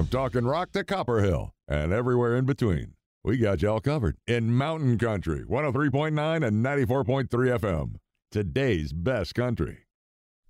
From Talking Rock to Copper Hill and everywhere in between, we got y'all covered in Mountain Country, 103.9 and 94.3 FM. Today's best country.